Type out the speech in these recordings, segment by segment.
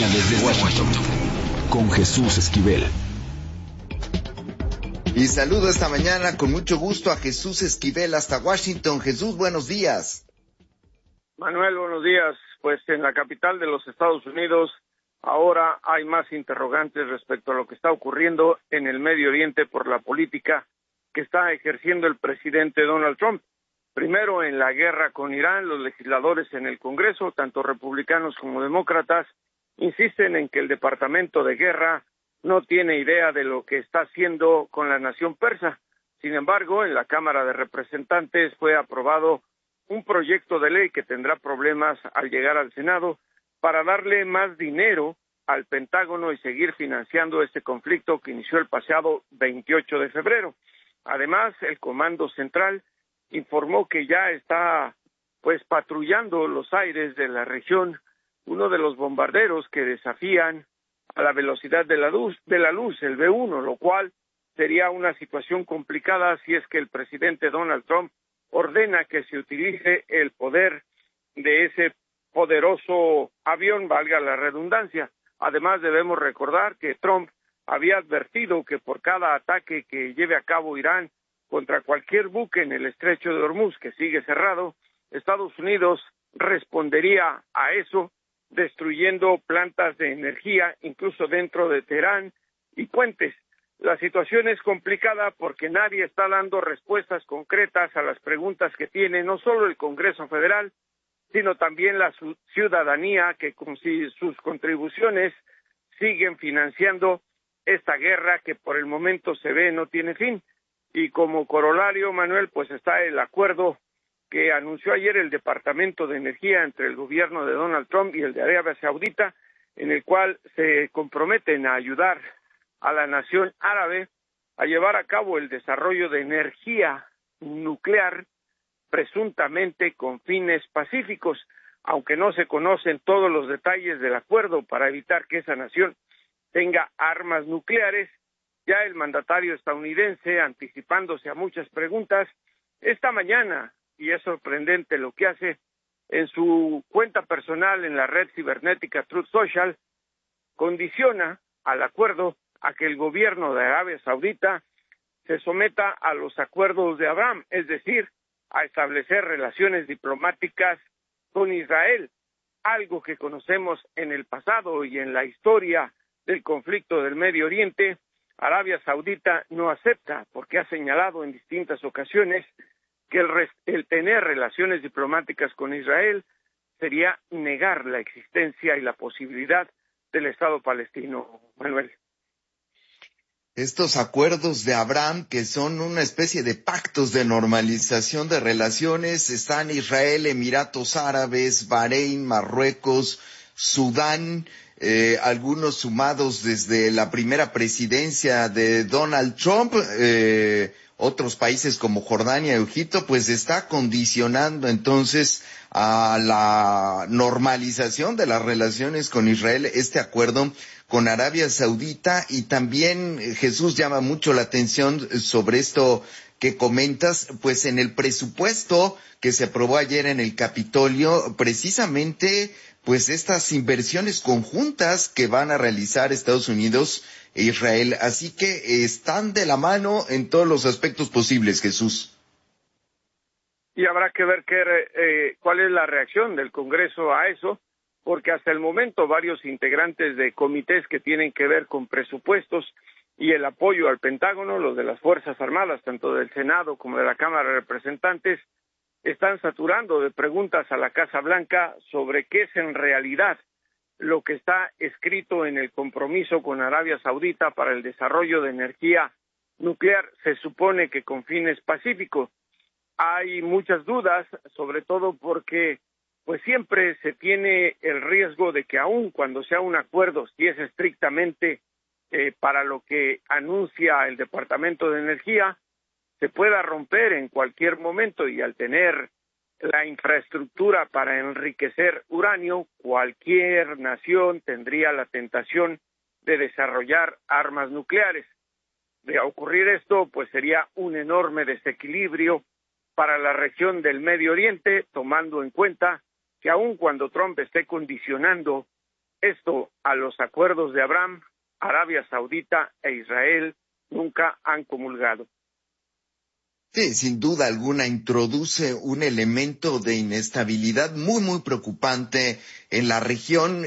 desde Washington, con Jesús Esquivel. Y saludo esta mañana con mucho gusto a Jesús Esquivel hasta Washington. Jesús, buenos días. Manuel, buenos días. Pues en la capital de los Estados Unidos ahora hay más interrogantes respecto a lo que está ocurriendo en el Medio Oriente por la política que está ejerciendo el presidente Donald Trump. Primero, en la guerra con Irán, los legisladores en el Congreso, tanto republicanos como demócratas, insisten en que el Departamento de Guerra no tiene idea de lo que está haciendo con la nación persa. Sin embargo, en la Cámara de Representantes fue aprobado un proyecto de ley que tendrá problemas al llegar al Senado para darle más dinero al Pentágono y seguir financiando este conflicto que inició el pasado 28 de febrero. Además, el Comando Central informó que ya está patrullando los aires de la región uno de los bombarderos que desafían a la velocidad de la luz, el B-1, lo cual sería una situación complicada si es que el presidente Donald Trump ordena que se utilice el poder de ese poderoso avión, valga la redundancia. Además, debemos recordar que Trump había advertido que por cada ataque que lleve a cabo Irán contra cualquier buque en el estrecho de Hormuz, que sigue cerrado, Estados Unidos respondería a eso, destruyendo plantas de energía, incluso dentro de Teherán, y puentes. La situación es complicada porque nadie está dando respuestas concretas a las preguntas que tiene no solo el Congreso Federal, sino también la ciudadanía que con sus contribuciones siguen financiando esta guerra que por el momento se ve no tiene fin. Y como corolario, Manuel, pues está el acuerdo que anunció ayer el Departamento de Energía entre el gobierno de Donald Trump y el de Arabia Saudita, en el cual se comprometen a ayudar a la nación árabe a llevar a cabo el desarrollo de energía nuclear, presuntamente con fines pacíficos, aunque no se conocen todos los detalles del acuerdo para evitar que esa nación tenga armas nucleares. Ya el mandatario estadounidense, anticipándose a muchas preguntas, esta mañana, y es sorprendente lo que hace, en su cuenta personal en la red cibernética Truth Social, condiciona al acuerdo a que el gobierno de Arabia Saudita se someta a los acuerdos de Abraham, es decir, a establecer relaciones diplomáticas con Israel, algo que conocemos en el pasado y en la historia del conflicto del Medio Oriente. Arabia Saudita no acepta porque ha señalado en distintas ocasiones que el tener relaciones diplomáticas con Israel sería negar la existencia y la posibilidad del Estado palestino, Manuel. Estos acuerdos de Abraham, que son una especie de pactos de normalización de relaciones, están Israel, Emiratos Árabes, Bahrein, Marruecos, Sudán, algunos sumados desde la primera presidencia de Donald Trump, otros países como Jordania y Egipto, pues está condicionando entonces a la normalización de las relaciones con Israel este acuerdo con Arabia Saudita. Y también, Jesús, llama mucho la atención sobre esto que comentas, pues en el presupuesto que se aprobó ayer en el Capitolio, precisamente pues estas inversiones conjuntas que van a realizar Estados Unidos e Israel, así que están de la mano en todos los aspectos posibles, Jesús. Y habrá que ver cuál es la reacción del Congreso a eso, porque hasta el momento varios integrantes de comités que tienen que ver con presupuestos y el apoyo al Pentágono, los de las Fuerzas Armadas, tanto del Senado como de la Cámara de Representantes, están saturando de preguntas a la Casa Blanca sobre qué es en realidad lo que está escrito en el compromiso con Arabia Saudita para el desarrollo de energía nuclear, se supone que con fines pacíficos. Hay muchas dudas, sobre todo porque pues siempre se tiene el riesgo de que aun cuando sea un acuerdo, si es estrictamente para lo que anuncia el Departamento de Energía, se pueda romper en cualquier momento, y al tener la infraestructura para enriquecer uranio, cualquier nación tendría la tentación de desarrollar armas nucleares. De ocurrir esto, pues sería un enorme desequilibrio para la región del Medio Oriente, tomando en cuenta que aun cuando Trump esté condicionando Esto a los acuerdos de Abraham, Arabia Saudita e Israel nunca han comulgado. Sí, sin duda alguna introduce un elemento de inestabilidad muy preocupante en la región,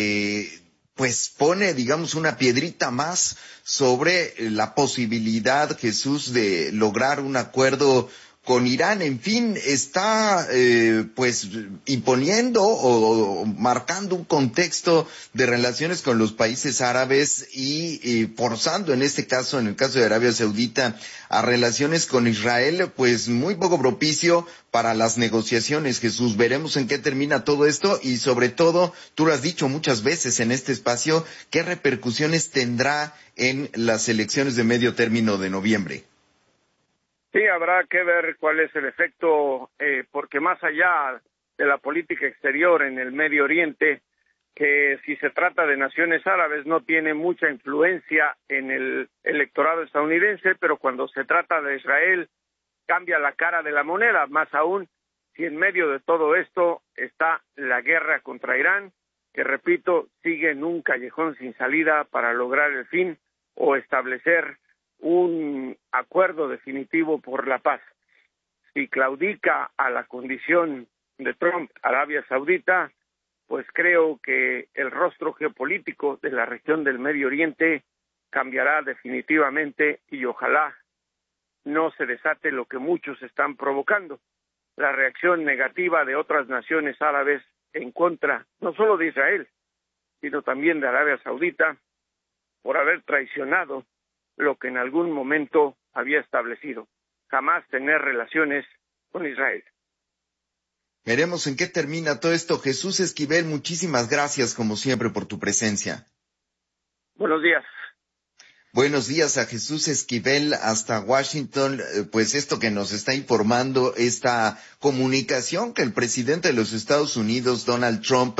pues pone, digamos, una piedrita más sobre la posibilidad, Jesús, de lograr un acuerdo con Irán. En fin, está pues imponiendo o marcando un contexto de relaciones con los países árabes y forzando en este caso, en el caso de Arabia Saudita, a relaciones con Israel, pues muy poco propicio para las negociaciones. Jesús, veremos en qué termina todo esto y sobre todo, tú lo has dicho muchas veces en este espacio, ¿qué repercusiones tendrá en las elecciones de medio término de noviembre? Sí, habrá que ver cuál es el efecto, porque más allá de la política exterior en el Medio Oriente, que si se trata de naciones árabes no tiene mucha influencia en el electorado estadounidense, pero cuando se trata de Israel cambia la cara de la moneda, más aún si en medio de todo esto está la guerra contra Irán, que repito, sigue en un callejón sin salida para lograr el fin o establecer un acuerdo definitivo por la paz. Si claudica a la condición de Trump, Arabia Saudita, pues creo que el rostro geopolítico de la región del Medio Oriente cambiará definitivamente y ojalá no se desate lo que muchos están provocando, la reacción negativa de otras naciones árabes en contra, no solo de Israel, sino también de Arabia Saudita, por haber traicionado lo que en algún momento había establecido, jamás tener relaciones con Israel. Veremos en qué termina todo esto. Jesús Esquivel, muchísimas gracias como siempre por tu presencia. Buenos días. Buenos días a Jesús Esquivel hasta Washington, pues esto que nos está informando, esta comunicación que el presidente de los Estados Unidos, Donald Trump,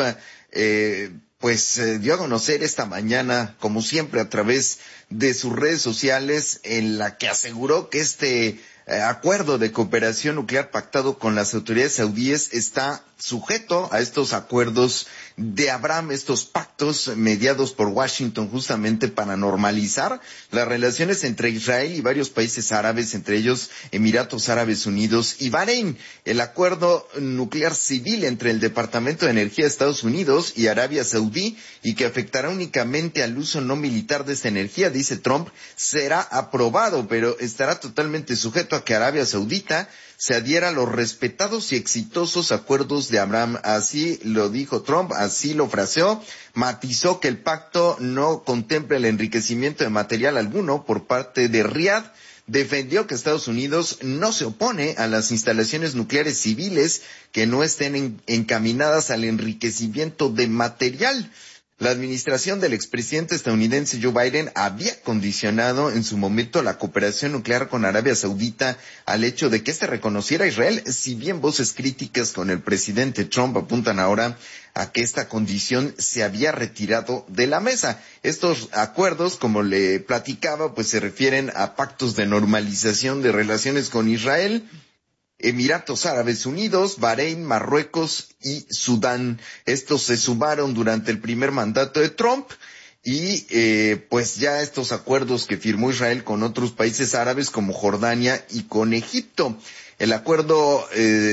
dio a conocer esta mañana, como siempre, a través de sus redes sociales, en la que aseguró que este acuerdo de cooperación nuclear pactado con las autoridades saudíes está sujeto a estos acuerdos de Abraham, estos pactos mediados por Washington justamente para normalizar las relaciones entre Israel y varios países árabes, entre ellos Emiratos Árabes Unidos y Bahrein. El acuerdo nuclear civil entre el Departamento de Energía de Estados Unidos y Arabia Saudí, y que afectará únicamente al uso no militar de esta energía, dice Trump, será aprobado, pero estará totalmente sujeto a que Arabia Saudita se adhiera a los respetados y exitosos acuerdos de Abraham. Así lo dijo Trump, así lo fraseó, matizó que el pacto no contempla el enriquecimiento de material alguno por parte de Riad, defendió que Estados Unidos no se opone a las instalaciones nucleares civiles que no estén encaminadas al enriquecimiento de material. La administración del expresidente estadounidense Joe Biden había condicionado en su momento la cooperación nuclear con Arabia Saudita al hecho de que éste reconociera a Israel, si bien voces críticas con el presidente Trump apuntan ahora a que esta condición se había retirado de la mesa. Estos acuerdos, como le platicaba, pues se refieren a pactos de normalización de relaciones con Israel, Emiratos Árabes Unidos, Bahrein, Marruecos y Sudán. Estos se sumaron durante el primer mandato de Trump y pues ya estos acuerdos que firmó Israel con otros países árabes como Jordania y con Egipto. El acuerdo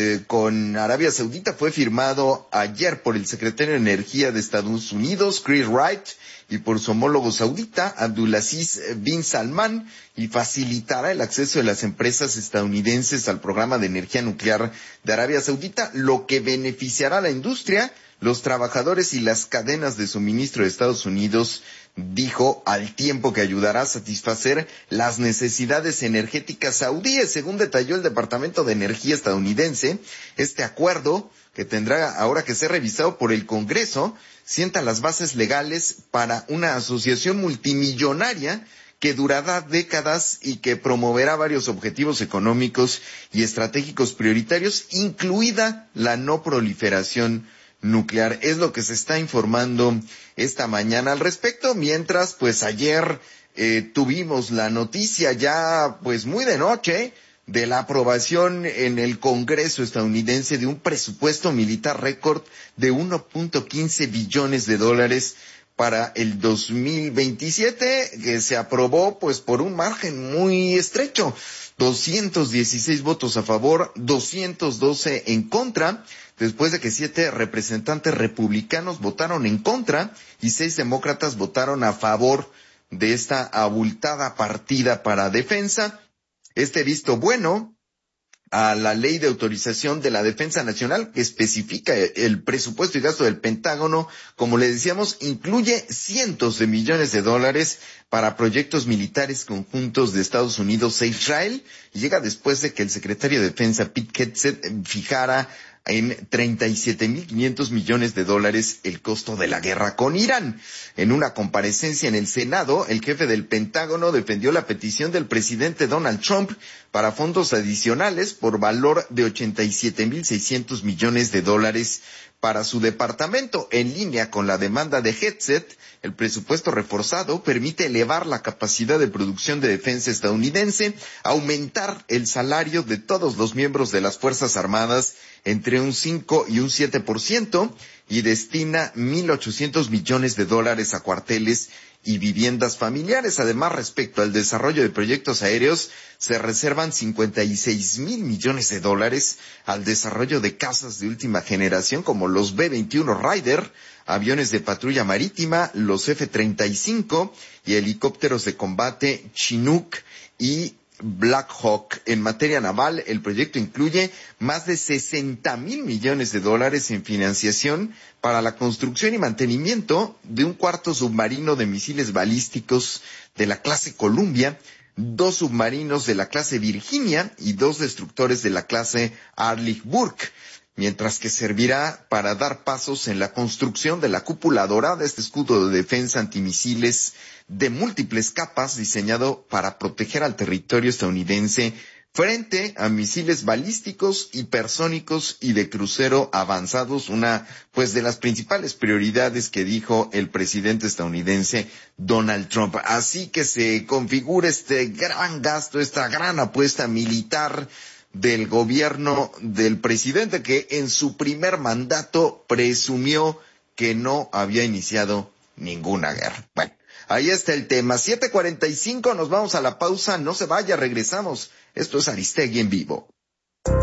con Arabia Saudita fue firmado ayer por el secretario de Energía de Estados Unidos, Chris Wright, y por su homólogo saudita, Abdulaziz bin Salman, y facilitará el acceso de las empresas estadounidenses al programa de energía nuclear de Arabia Saudita, lo que beneficiará a la industria, los trabajadores y las cadenas de suministro de Estados Unidos, dijo, al tiempo que ayudará a satisfacer las necesidades energéticas saudíes. Según detalló el Departamento de Energía estadounidense, este acuerdo, que tendrá ahora que ser revisado por el Congreso, sienta las bases legales para una asociación multimillonaria que durará décadas y que promoverá varios objetivos económicos y estratégicos prioritarios, incluida la no proliferación nuclear. Es lo que se está informando esta mañana al respecto, mientras pues ayer tuvimos la noticia ya pues muy de noche de la aprobación en el Congreso estadounidense de un presupuesto militar récord de 1.15 billones de dólares para el 2027, que se aprobó pues por un margen muy estrecho, 216 votos a favor, 212 en contra, después de que 7 representantes republicanos votaron en contra y 6 demócratas votaron a favor de esta abultada partida para defensa. Este visto bueno a la Ley de Autorización de la Defensa Nacional, que especifica el presupuesto y gasto del Pentágono, como le decíamos, incluye cientos de millones de dólares para proyectos militares conjuntos de Estados Unidos e Israel, y llega después de que el secretario de Defensa, Pete Hegseth, fijara en 37.500 millones de dólares el costo de la guerra con Irán. En una comparecencia en el Senado, el jefe del Pentágono defendió la petición del presidente Donald Trump para fondos adicionales por valor de 87.600 millones de dólares para su departamento. En línea con la demanda de Hegseth, el presupuesto reforzado permite elevar la capacidad de producción de defensa estadounidense, aumentar el salario de todos los miembros de las Fuerzas Armadas entre un 5 y un 7%, y destina 1.800 millones de dólares a cuarteles y viviendas familiares. Además, respecto al desarrollo de proyectos aéreos, se reservan 56.000 millones de dólares al desarrollo de cazas de última generación como los B-21 Raider, aviones de patrulla marítima, los F-35 y helicópteros de combate Chinook y Black Hawk. En materia naval, el proyecto incluye más de 60.000 millones de dólares en financiación para la construcción y mantenimiento de un cuarto submarino de misiles balísticos de la clase Columbia, 2 submarinos de la clase Virginia y 2 destructores de la clase Arleigh Burke, mientras que servirá para dar pasos en la construcción de la cúpula dorada, este escudo de defensa antimisiles de múltiples capas diseñado para proteger al territorio estadounidense frente a misiles balísticos, hipersónicos y de crucero avanzados, una pues de las principales prioridades que dijo el presidente estadounidense Donald Trump. Así que se configura este gran gasto, esta gran apuesta militar del gobierno del presidente, que en su primer mandato presumió que no había iniciado ninguna guerra. Bueno, ahí está el tema. 7:45, nos vamos a la pausa. No se vaya, regresamos. Esto es Aristegui en vivo.